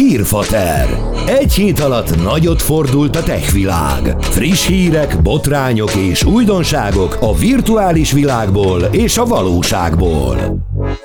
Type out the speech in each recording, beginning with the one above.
Hírfater. Egy hét alatt nagyot fordult a techvilág. Friss hírek, botrányok és újdonságok a virtuális világból és a valóságból.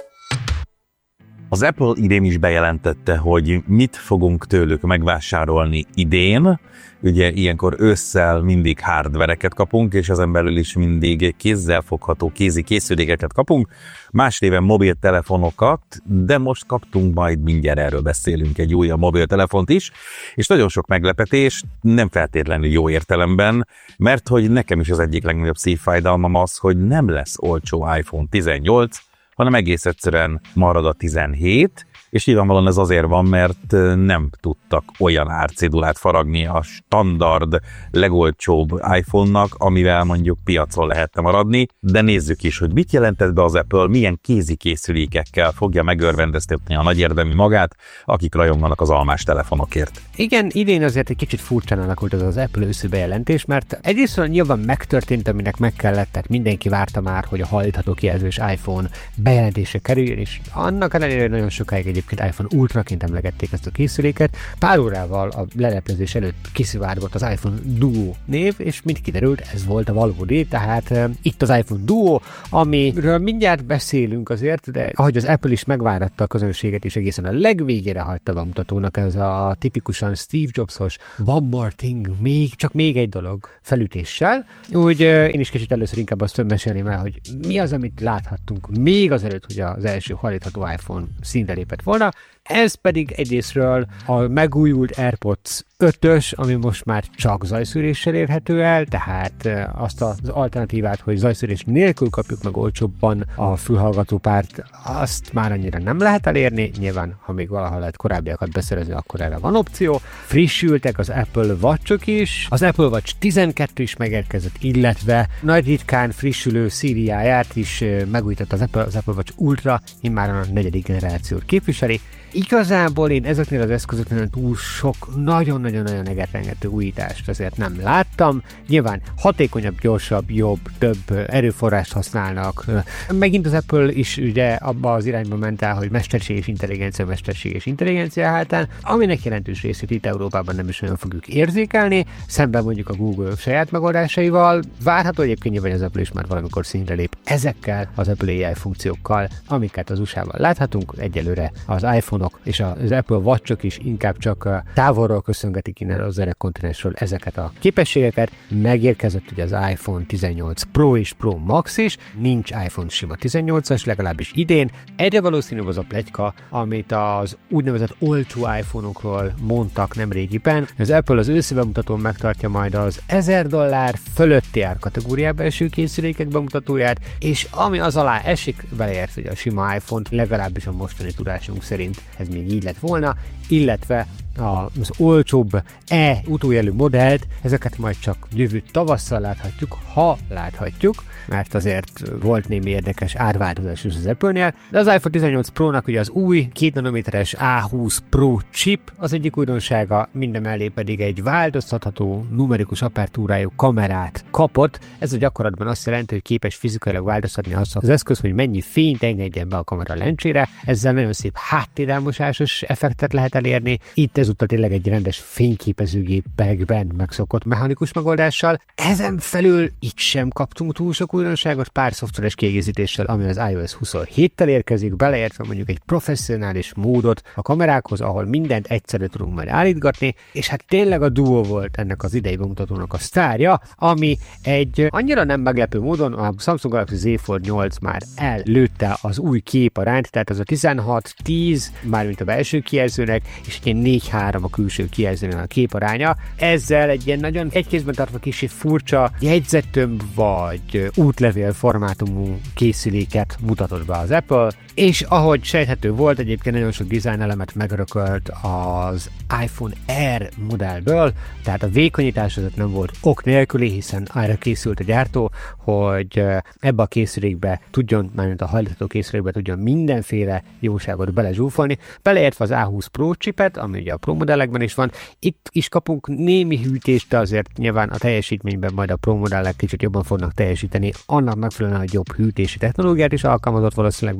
Az Apple idén is bejelentette, hogy mit fogunk tőlük megvásárolni idén. Ugye ilyenkor ősszel mindig hardvereket kapunk, és ezen belül is mindig kézzelfogható kézi készülékeket kapunk, más néven mobiltelefonokat, de most kaptunk, majd mindjárt erről beszélünk, egy újabb mobiltelefont is, és nagyon sok meglepetés, nem feltétlenül jó értelemben, mert hogy nekem is az egyik legnagyobb szívfájdalmam az, hogy nem lesz olcsó iPhone 18, hanem egész egyszerűen marad a 17, és nyilvánvalóan ez azért van, mert nem tudtak olyan árcédulát faragni a standard, legolcsóbb iPhone-nak, amivel mondjuk piacon lehetne maradni, de nézzük is, hogy mit jelentett be az Apple, milyen kézi készülékekkel fogja megörvendeztetni a nagy érdemű magát, akik rajonganak az almás telefonokért. Igen, idén azért egy kicsit furcsán alakult az Apple őszi bejelentés, mert egyrészt nyilván megtörtént, aminek meg kellett, tehát mindenki várta már, hogy a hajlítható kijelzős iPhone bejelentése kerüljön, és annak ellenére nagyon sokáig egyébként iPhone Ultraként emlegették ezt a készüléket. Pár órával a leleplezés előtt kiszivárgott az iPhone Duo név, és mint kiderült, ez volt a valódi, tehát itt az iPhone Duo, amiről mindjárt beszélünk azért, de ahogy az Apple is megváratta a közönséget, és egészen a legvégére hagyta a mutatónak, ez a tipikusan Steve Jobsos one more thing, még egy dolog felütéssel. Úgy én is kicsit először inkább azt mesélném el, hogy mi az, amit láthattunk még azelőtt, hogy az első hajlítható iPhone színre lépett volna. Ez pedig egyrésztről a megújult AirPods 5-ös, ami most már csak zajszűréssel érhető el, tehát azt az alternatívát, hogy zajszűrés nélkül kapjuk meg olcsóbban a fülhallgatópárt, azt már annyira nem lehet elérni. Nyilván, ha még valaha lehet korábbiakat beszerezni, akkor erre van opció. Frissültek az Apple Watch-ok is, az Apple Watch 12 is megérkezett, illetve nagy ritkán frissülő szériáját is megújított az Apple Watch Ultra, immáron a 4. generációt képviseli. Igazából én ezeknél az eszközöknél túl sok nagyon-nagyon egetrengető újítást azért nem láttam. Nyilván hatékonyabb, gyorsabb, jobb, több erőforrást használnak. Megint az Apple is ugye abba az irányba ment el, hogy mesterséges intelligencia hátán, aminek jelentős részét itt Európában nem is olyan fogjuk érzékelni, szemben mondjuk a Google saját megoldásaival. Várható egyébként nyilván az Apple is már valamikor színre lép ezekkel az Apple AI funkciókkal, amiket az USA-ban láthatunk. Egyelőre az iPhone és az Apple Watch-ok is inkább csak távolról köszöngetik innen az kontinensről ezeket a képességeket. Megérkezett ugye az iPhone 18 Pro és Pro Max is, nincs iPhone sima 18-as, legalábbis idén. Egyre valószínűbb az a pletyka, amit az úgynevezett olcsó iPhone-okról mondtak nemrégiben. Az Apple az őszi bemutatón megtartja majd az $1000 fölötti árkategóriába eső készülékek bemutatóját, és ami az alá esik, beleért ugye a sima iPhone-t, legalábbis a mostani tudásunk szerint ez még így lett volna, illetve az olcsóbb utójelű modellt, ezeket majd csak jövő tavasszal láthatjuk, ha láthatjuk, mert azért volt némi érdekes árváltozás is az Apple-nél, de az iPhone 18 Pro-nak ugye az új 2 nanométeres A20 Pro chip az egyik újdonsága, mindemellé pedig egy változtatható numerikus apertúrájú kamerát kapott. Ez a gyakorlatban azt jelenti, hogy képes fizikailag változtatni azt az eszköz, hogy mennyi fényt engedjen be a kamera lencsére, ezzel nagyon szép háttérelmosásos effektet lehet elérni. Itt ezúttal tényleg egy rendes fényképezőgépekben megszokott mechanikus megoldással. Ezen felül itt sem kaptunk túl sok újdonságot, pár szoftveres kiegészítéssel, ami az iOS 27-tel érkezik, beleértve mondjuk egy professzionális módot a kamerákhoz, ahol mindent egyszerre tudunk majd állítgatni, és hát tényleg a Duo volt ennek az idei bemutatónak a sztárja, ami egy annyira nem meglepő módon a Samsung Galaxy Z Fold 8 már ellőtte az új képarányt, tehát az a 16:10, mármint a belső kijelzőnek, és egy 4:3 a külső kijelzőnek a képaránya. Ezzel egy ilyen nagyon egykézben tartva kicsit furcsa jegyzettömb vagy útlevél formátumú készüléket mutatott be az Apple, és ahogy sejthető volt, egyébként nagyon sok design elemet megörökölt az iPhone Air modellből, tehát a vékonyítás azért nem volt ok nélküli, hiszen arra készült a gyártó, hogy ebbe a készülékbe tudjon, mármint a hajlítható készülékbe tudjon mindenféle jóságot belezsúfolni, beleértve az A20 Pro chipet, ami ugye a Pro modellekben is van. Itt is kapunk némi hűtést, de azért nyilván a teljesítményben majd a Pro modellek kicsit jobban fognak teljesíteni, annak megfelelően, hogy jobb hűtési technológiát is alkalmazott valószínűleg bennük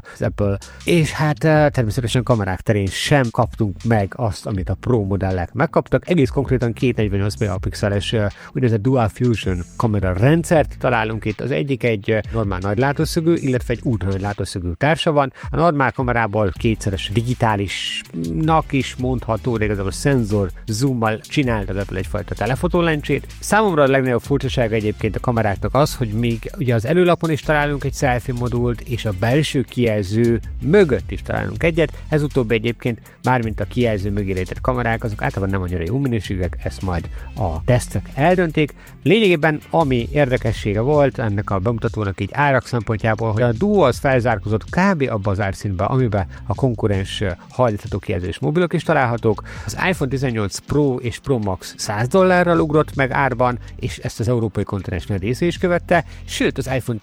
az Apple. És hát természetesen kamerák terén sem kaptunk meg azt, amit a Pro modellek megkaptak. Egész konkrétan 248 megapixeles úgynevezett Dual Fusion kamera rendszert találunk itt. Az egyik egy normál nagy látószögű, illetve egy ultra nagy látószögű társa van. A normál kamerából kétszeres digitálisnak is mondható, de igazából szenzor zoommal csinált az Apple egyfajta telefotólencsét. Számomra a legnagyobb furcsasága egyébként a kameráknak az, hogy még ugye az előlapon is találunk egy selfie modult, és a belső kijelző mögött is találunk egyet. Ez utóbbi egyébként, mármint a kijelző mögé rejtett kamerák, azok általában nem annyira jó minőségűek, ezt majd a tesztek eldöntik. Lényegében ami érdekessége volt ennek a bemutatónak így árak szempontjából, hogy a Duo az felzárkózott kb. Abba az árszínbe, amiben a konkurens hajlítható kijelzős mobilok is találhatók. Az iPhone 18 Pro és Pro Max $100 ugrott meg árban, és ezt az európai kontinens nagy része is követte, sőt az iPhone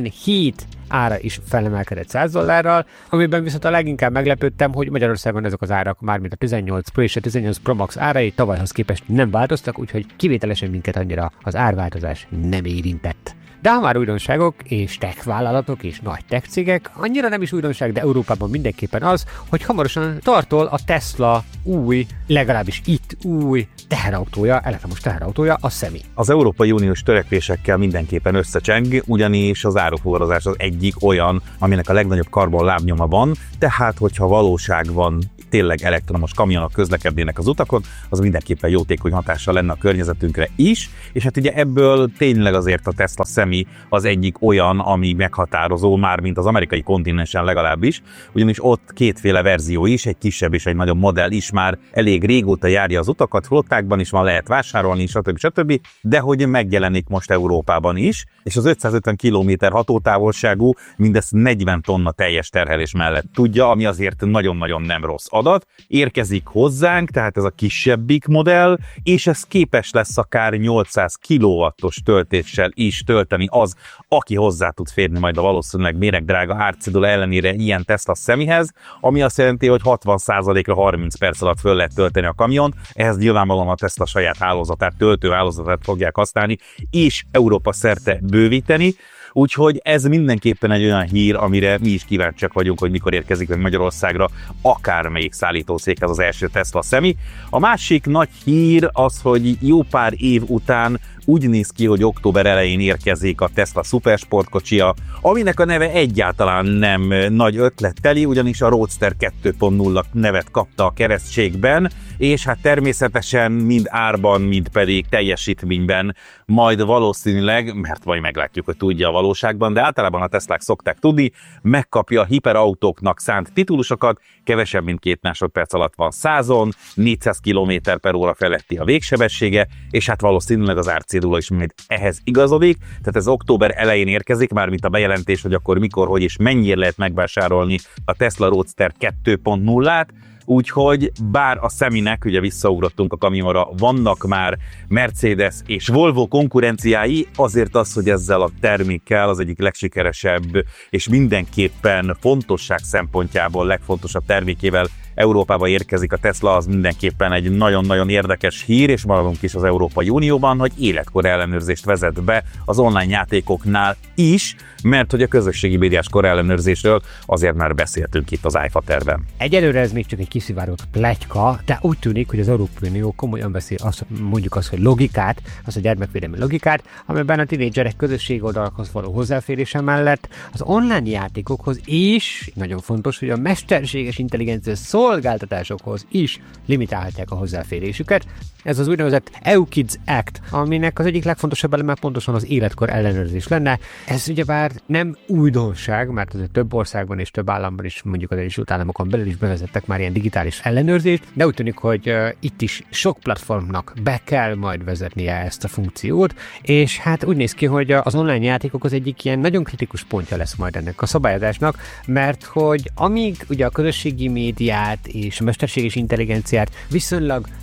17 ára is felemelkedett $100, amiben viszont a leginkább meglepődtem, hogy Magyarországon ezek az árak, mármint a 18 Pro és a 18 Pro Max árai tavalyhoz képest nem változtak, úgyhogy kivételesen minket annyira az árváltozás nem érintett. De ha már újdonságok és tech vállalatok és nagy tech cégek, annyira nem is újdonság, de Európában mindenképpen az, hogy hamarosan tartol a Tesla új, legalábbis itt új teherautója, elektromos teherautója, a Semi. Az Európai Uniós törekvésekkel mindenképpen összecseng, ugyanis az árufuvarozás az egyik olyan, aminek a legnagyobb karbonlábnyoma van, tehát hogyha valóság van, tényleg elektromos kamionok közlekednének az utakon, az mindenképpen jótékony hatással lenne a környezetünkre is, és hát ugye ebből tényleg azért a Tesla Semi az egyik olyan, ami meghatározó már, mint az amerikai kontinensen legalábbis, ugyanis ott kétféle verzió is, egy kisebb és egy nagyobb modell is már elég régóta járja az utakat, flottákban is van, lehet vásárolni, stb. De hogy megjelenik most Európában is, és az 550 km hatótávolságú, mindezt 40 tonna teljes terhelés mellett tudja, ami azért nagyon-nagyon nem rossz adat, érkezik hozzánk, tehát ez a kisebbik modell, és ez képes lesz akár 800 kW-os töltéssel is tölteni az, aki hozzá tud férni majd a valószínűleg méregdrága árcédula ellenére ilyen Tesla Semihez, ami azt jelenti, hogy 60%-ra 30 perc alatt föl lehet tölteni a kamiont, ehhez nyilvánvalóan a Tesla saját hálózatát, töltőhálózatát fogják használni, és Európa szerte bővíteni. Úgyhogy ez mindenképpen egy olyan hír, amire mi is kíváncsiak vagyunk, hogy mikor érkezik meg Magyarországra akármelyik szállítócéghez az első Tesla Semi. A másik nagy hír az, hogy jó pár év után úgy néz ki, hogy október elején érkezik a Tesla szupersportkocsia, aminek a neve egyáltalán nem nagy ötletteli, ugyanis a Roadster 2.0 nevet kapta a keresztségben, és hát természetesen mind árban, mind pedig teljesítményben majd valószínűleg, mert majd meglátjuk, hogy tudja a valóságban, de általában a Teslák szokták tudni, megkapja a hiperautóknak szánt titulusokat, kevesebb mint 2 másodperc alatt van 100-on, 400 km/h feletti a végsebessége, és hát valószínűleg az árcédula is majd ehhez igazodik, tehát ez október elején érkezik, mármint a bejelentés, hogy akkor mikor, hogy és mennyire lehet megvásárolni a Tesla Roadster 2.0-át, úgyhogy bár a Seminek, ugye visszaugrottunk a kamionra, vannak már Mercedes és Volvo konkurenciái, azért az, hogy ezzel a termékkel az egyik legsikeresebb és mindenképpen fontosság szempontjából legfontosabb termékével Európába érkezik a Tesla, az mindenképpen egy nagyon-nagyon érdekes hír, és maradunk is az Európai Unióban, hogy életkor ellenőrzést vezet be az online játékoknál is, mert hogy a közösségi médiás korellenőrzésről azért már beszéltünk itt az iFaterben. Egyelőre ez még csak egy kiszivárgott pletyka, de úgy tűnik, hogy az Európai Unió komolyan beszél mondjuk azt, hogy logikát, azt a gyermekvédelmi logikát, amiben a tinédzserek közösségi oldalakhoz való hozzáférése mellett az online játékokhoz is, nagyon fontos, hogy a mesterséges intelligencia szolgáltatásokhoz is limitálhatják a hozzáférésüket. Ez az úgynevezett EU Kids Act, aminek az egyik legfontosabb eleme pontosan az életkor ellenőrzés lenne. Ez ugyebár nem újdonság, mert azért több országban és több államban is, mondjuk az Egyesült Államokon belül is bevezettek már ilyen digitális ellenőrzést, de úgy tűnik, hogy itt is sok platformnak be kell majd vezetnie ezt a funkciót, és hát úgy néz ki, hogy az online játékok az egyik ilyen nagyon kritikus pontja lesz majd ennek a szabályozásnak, mert hogy amíg ugye a közösségi médiát és a mesterséges intelligenciát viszonylag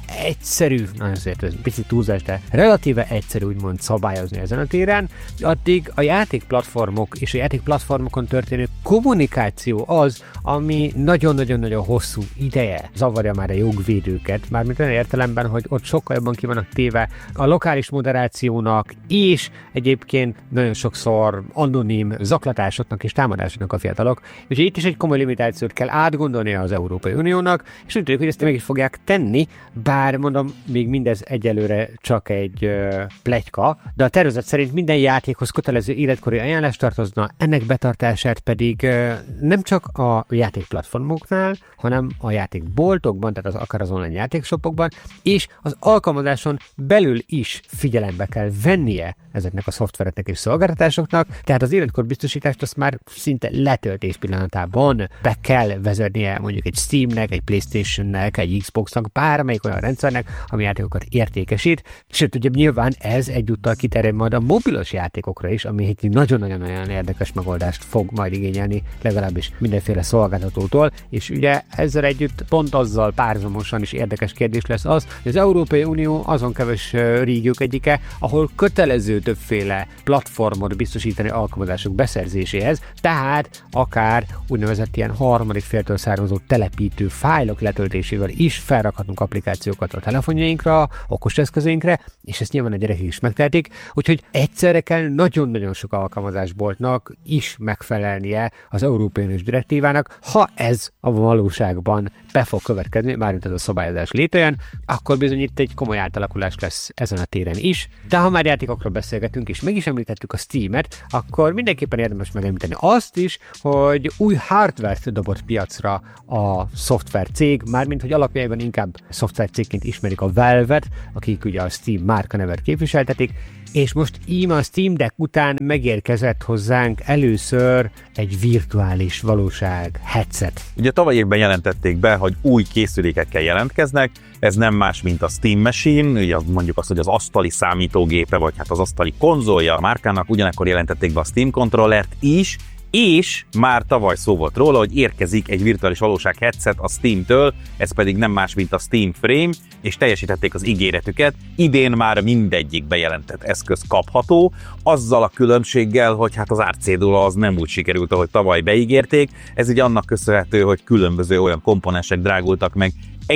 egyszerű, nagyon szép, ez picit túlzás, de relatíve egyszerű úgymond szabályozni ezen a téren, addig a játékplatformok és a játékplatformokon történő kommunikáció az, ami nagyon-nagyon-nagyon hosszú ideje zavarja már a jogvédőket, mármint olyan értelemben, hogy ott sokkal jobban ki vannak téve a lokális moderációnak, és egyébként nagyon sokszor anonim zaklatásoknak és támadásoknak a fiatalok. Úgyhogy itt is egy komoly limitációt kell átgondolnia az Európai Uniónak, és úgy tudjuk, hogy ezt meg is fogják tenni, bár mondom, még mindez egyelőre csak egy pletyka, de a tervezet szerint minden játékhoz kötelező életkori ajánlás tartozna, ennek betartását pedig nem csak a játékplatformoknál, hanem a játékboltokban, tehát akár az online játékshopokban, és az alkalmazáson belül is figyelembe kell vennie ezeknek a szoftvereknek és szolgáltatásoknak, tehát az életkorbiztosítást azt már szinte letöltés pillanatában be kell vezetnie mondjuk egy Steamnek, egy PlayStationnek, egy Xboxnak, bármelyik olyan rendszernek, ami játékokat értékesít, sőt, ugye nyilván ez egyúttal kiterjed majd a mobilos játékokra is, ami egy nagyon-nagyon érdekes megoldást fog majd igényelni, legalábbis mindenféle szolgáltatótól, és ugye ezzel együtt pont azzal párhuzamosan is érdekes kérdés lesz az, hogy az Európai Unió azon kevés régiók egyike, ahol kötelező többféle platformot biztosítani alkalmazások beszerzéséhez, tehát akár úgynevezett ilyen harmadik féltől származó telepítő fájlok letöltésével is felrakhatunk applikációkat a telefonjainkra, okoseszközeinkre, és ezt nyilván a gyerekek is megtehetik, úgyhogy egyszerre kell nagyon-nagyon sok alkalmazásboltnak is megfelelnie az Európai Uniós direktívának, ha ez a valóságban be fog következni, mármint ez a szabályozás létrejön, akkor bizony itt egy komoly átalakulás lesz ezen a téren is. De ha már játékokról beszélgetünk, és meg is említettük a Steamet, akkor mindenképpen érdemes megemlíteni azt is, hogy új hardware-t dobott piacra a szoftvercég, mármint hogy alapjában inkább szoftvercégként ismerik a Valve-et, akik ugye a Steam márkanevet képviseltetik, és most íme a Steam Deck után megérkezett hozzánk először egy virtuális valóság headset. Ugye tavaly évben jelentették be, hogy új készülékekkel jelentkeznek, ez nem más, mint a Steam Machine, ugye mondjuk azt, hogy az asztali számítógépe, vagy hát az asztali konzolja a márkának, ugyanakkor jelentették be a Steam Controllert is, és már tavaly szó volt róla, hogy érkezik egy virtuális valóság headset a Steam-től, ez pedig nem más, mint a Steam Frame, és teljesítették az ígéretüket. Idén már mindegyik bejelentett eszköz kapható, azzal a különbséggel, hogy hát az árcédula az nem úgy sikerült, ahogy tavaly beígérték. Ez így annak köszönhető, hogy különböző olyan komponensek drágultak meg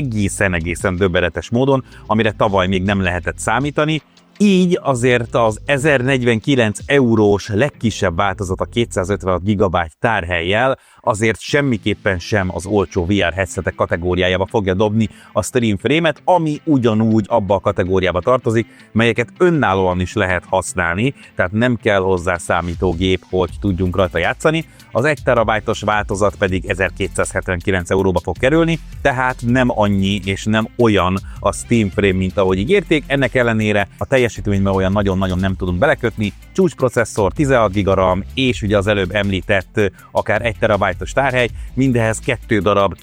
egészen döbbenetes módon, amire tavaly még nem lehetett számítani. Így azért az 1049 eurós legkisebb változat a 256 GB tárhellyel azért semmiképpen sem az olcsó VR headsetek kategóriájába fogja dobni a Steam Frame-et, ami ugyanúgy abba a kategóriába tartozik, melyeket önállóan is lehet használni, tehát nem kell hozzá számítógép, hogy tudjunk rajta játszani. Az 1 terabájtos változat pedig 1279 euróba fog kerülni, tehát nem annyi és nem olyan a Steam Frame, mint ahogy ígérték. Ennek ellenére a teljesítményben olyan nagyon-nagyon nem tudunk belekötni. Csúcsprocesszor, 16 GB RAM, és ugye az előbb említett akár 1 terabájtos tárhely, mindehez 2 darab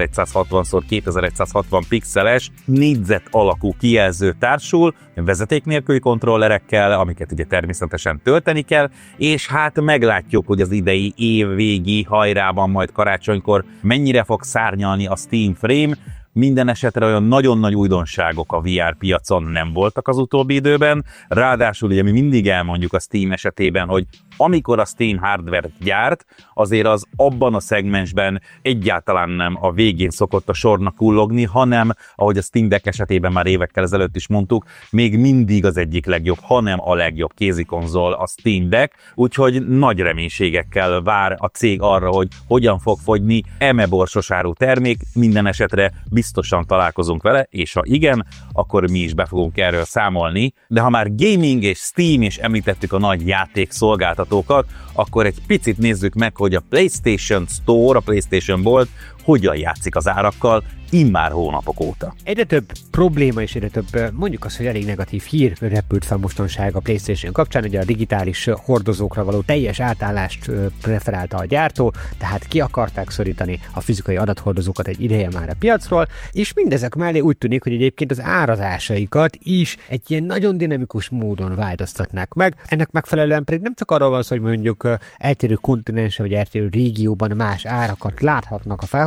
2160x2160 pixeles négyzet alakú kijelző társul, vezeték nélküli kontrollerekkel, amiket ugye természetesen tölteni kell, és hát meglátjuk, hogy az idei év végi hajrában, majd karácsonykor mennyire fog szárnyalni a Steam Frame. Minden esetre olyan nagyon nagy újdonságok a VR piacon nem voltak az utóbbi időben, ráadásul ugye mi mindig elmondjuk a Steam esetében, hogy amikor a Steam hardware-t gyárt, azért az abban a szegmensben egyáltalán nem a végén szokott a sornak kullogni, hanem, ahogy a Steam Deck esetében már évekkel ezelőtt is mondtuk, még mindig az egyik legjobb, hanem a legjobb kézikonzol a Steam Deck, úgyhogy nagy reménységekkel vár a cég arra, hogy hogyan fog fogyni eme borsosárú termék, minden esetre biztosan találkozunk vele, és ha igen, akkor mi is be fogunk erről számolni, de ha már gaming és Steam, és említettük a nagy játékszolgáltatókat, akkor egy picit nézzük meg, hogy a PlayStation Store, a PlayStation Bolt hogyan játszik az árakkal immár hónapok óta. Egyre több probléma és egyre több, mondjuk azt, hogy elég negatív hír repült fel mostanság a PlayStation kapcsán, ugye a digitális hordozókra való teljes átállást preferálta a gyártó, tehát ki akarták szorítani a fizikai adathordozókat egy ideje már a piacról, és mindezek mellé úgy tűnik, hogy egyébként az árazásaikat is egy ilyen nagyon dinamikus módon változtatnák meg. Ennek megfelelően pedig nem csak arról van szó, hogy mondjuk eltérő kontinensen vagy eltérő régióban más árakat láthatnak a felhasználók,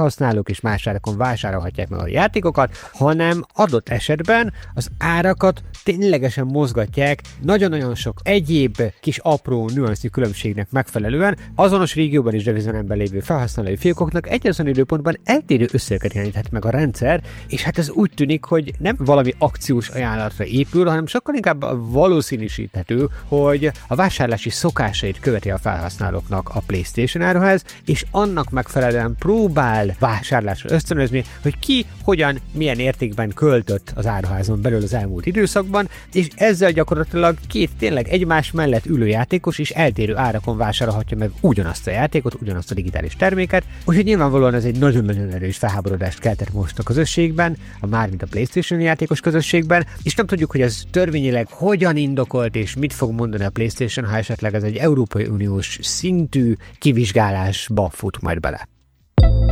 felhasználók és más árakon vásárolhatják meg a játékokat, hanem adott esetben az árakat ténylegesen mozgatják nagyon-nagyon sok egyéb kis apró nüansznyi különbségnek megfelelően azonos régióban és divisionemben lévő felhasználói fiókoknak egyazon időpontban eltérő összegeket jeleníthet meg a rendszer, és hát ez úgy tűnik, hogy nem valami akciós ajánlatra épül, hanem sokkal inkább valószínűsíthető, hogy a vásárlási szokásait követi a felhasználóknak a PlayStation áruház, és annak megfelelően próbál vásárlásra ösztönözni, hogy ki, hogyan, milyen értékben költött az áruházon belül az elmúlt időszakban, és ezzel gyakorlatilag két tényleg egymás mellett ülő játékos is eltérő árakon vásárolhatja meg ugyanazt a játékot, ugyanazt a digitális terméket, úgyhogy nyilvánvalóan ez egy nagyon-nagyon erős felháborodást keltett most a közösségben, mármint a PlayStation játékos közösségben, és nem tudjuk, hogy ez törvényileg hogyan indokolt, és mit fog mondani a PlayStation, ha esetleg ez egy Európai Uniós szintű kivizsgálásba fut majd bele.